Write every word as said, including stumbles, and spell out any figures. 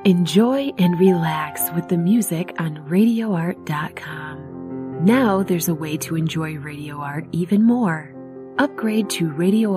Enjoy and relax with the music on radio art dot com. Now there's a way to enjoy Radio Art even more. Upgrade to Radio